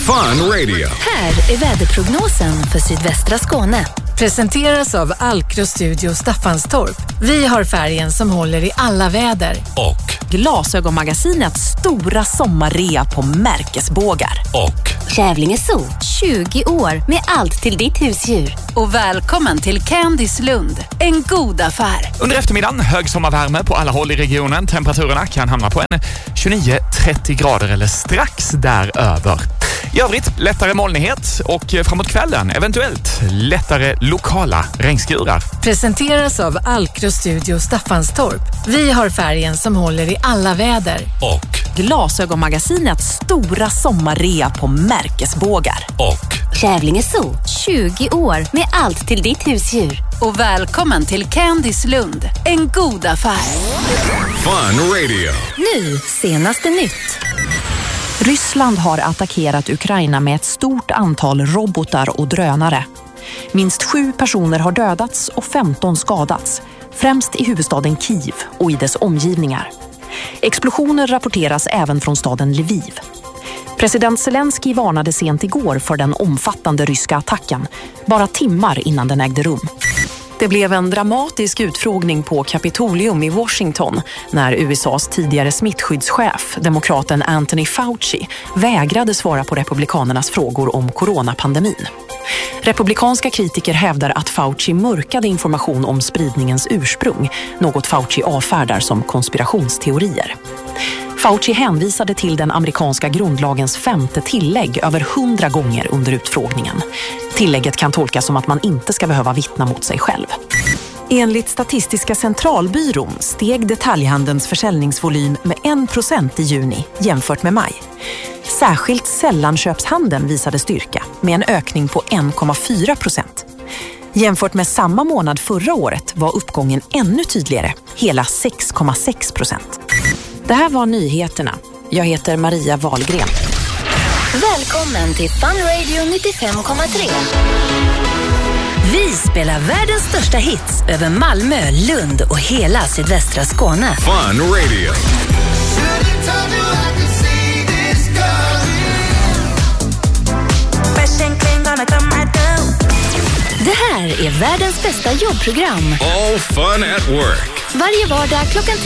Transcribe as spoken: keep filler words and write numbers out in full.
Fun Radio. Här är väderprognosen för sydvästra Skåne. Presenteras av Alkro Studio Staffanstorp. Vi har färgen som håller i alla väder. Och Glasögonmagasinets stora sommarrea på märkesbågar. Och Kävlinge Zoo, tjugo år med allt till ditt husdjur. Och välkommen till Candice Lund, en god affär. Under eftermiddagen hög sommarvärme på alla håll i regionen. Temperaturerna kan hamna på en tjugonio trettio grader eller strax däröver. I övrigt lättare molnighet och framåt kvällen eventuellt lättare lokala regnskurar. Presenteras av Alkro Studio Staffanstorp. Vi har färgen som håller i alla väder. Och Glasögonmagasinets stora sommarrea på märkesbågar. Och Kävlinge Zoo, tjugo år med allt till ditt husdjur. Och välkommen till Candice Lund, en god affär. Fun Radio. Nu, senaste nytt. Ryssland har attackerat Ukraina med ett stort antal robotar och drönare. Minst sju personer har dödats och femton skadats, främst i huvudstaden Kiev och i dess omgivningar. Explosioner rapporteras även från staden Lviv. President Zelensky varnade sent igår för den omfattande ryska attacken, bara timmar innan den ägde rum. Det blev en dramatisk utfrågning på Kapitolium i Washington när U S A:s tidigare smittskyddschef, demokraten Anthony Fauci, vägrade svara på republikanernas frågor om coronapandemin. Republikanska kritiker hävdar att Fauci mörkade information om spridningens ursprung, något Fauci avfärdar som konspirationsteorier. Fauci hänvisade till den amerikanska grundlagens femte tillägg över hundra gånger under utfrågningen. Tillägget kan tolkas som att man inte ska behöva vittna mot sig själv. Enligt Statistiska centralbyrån steg detaljhandelns försäljningsvolym med en procent i juni jämfört med maj. Särskilt sällanköpshandeln visade styrka med en ökning på en komma fyra procent. Jämfört med samma månad förra året var uppgången ännu tydligare, hela sex komma sex procent. Det här var nyheterna. Jag heter Maria Wahlgren. Välkommen till Fun Radio nittiofem komma tre. Vi spelar världens största hits över Malmö, Lund och hela sydvästra Skåne. Fun Radio. Det här är världens bästa jobbprogram. All fun at work. Varje vardag klockan